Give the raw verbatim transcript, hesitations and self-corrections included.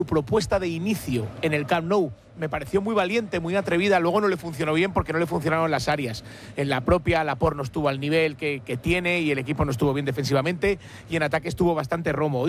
Su propuesta de inicio en el Camp Nou me pareció muy valiente, muy atrevida. Luego no le funcionó bien porque no le funcionaron las áreas. En la propia, Laporte no estuvo al nivel que, que tiene y el equipo no estuvo bien defensivamente, y en ataque estuvo bastante romo.